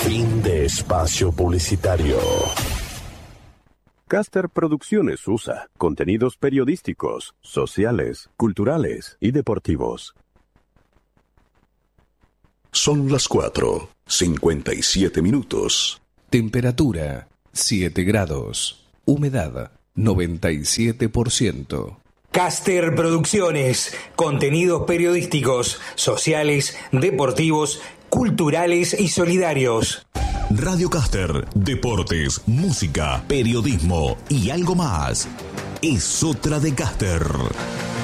Fin de espacio publicitario. Caster Producciones USA. Contenidos periodísticos, sociales, culturales y deportivos. Son las 4:57 minutos. Temperatura 7 grados. Humedad 97%. Caster Producciones. Contenidos periodísticos, sociales, deportivos, culturales y solidarios. Radio Caster, deportes, música, periodismo y algo más. Es otra de Caster.